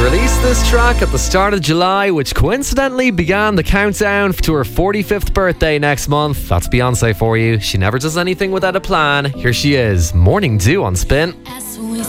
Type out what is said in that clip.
released this track at the start of July, which coincidentally began the countdown to her 45th birthday next month. That's Beyonce for you. She never does anything without a plan. Here she is, Morning Dew on Spin.